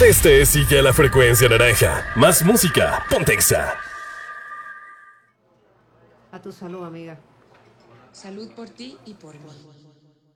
Este sigue la frecuencia naranja. Más música, Pontexa. A tu salud, amiga. Salud por ti y por mí.